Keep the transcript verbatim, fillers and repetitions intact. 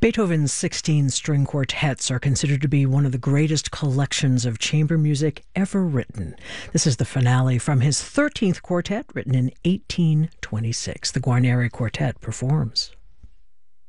Beethoven's sixteen string quartets are considered to be one of the greatest collections of chamber music ever written. This is the finale from his thirteenth quartet, written in eighteen twenty-six. The Guarneri Quartet performs.